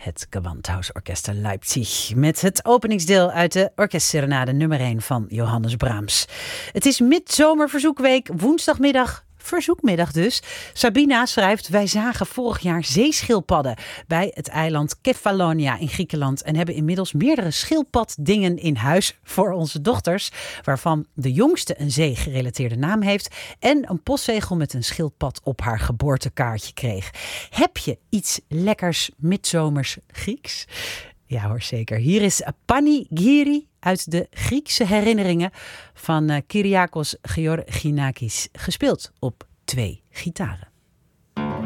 Het Gewandhausorchester Leipzig met het openingsdeel uit de orkestserenade nummer 1 van Johannes Brahms. Het is midzomerverzoekweek, woensdagmiddag, verzoekmiddag dus. Sabina schrijft: wij zagen vorig jaar zeeschildpadden bij het eiland Kefalonia in Griekenland en hebben inmiddels meerdere schildpaddingen in huis voor onze dochters, waarvan de jongste een zee-gerelateerde naam heeft en een postzegel met een schildpad op haar geboortekaartje kreeg. Heb je iets lekkers midzomers Grieks? Ja hoor, zeker. Hier is Panigiri uit de Griekse herinneringen van Kyriakos Georginakis, gespeeld op 2 gitaren.